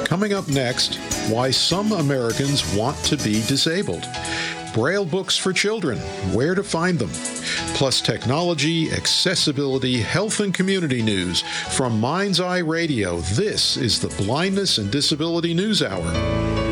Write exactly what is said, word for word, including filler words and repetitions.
Coming up next, why some Americans want to be disabled. Braille books for children, where to find them. Plus technology, accessibility, health, and community news. From Mind's Eye Radio, this is the Blindness and Disability News Hour.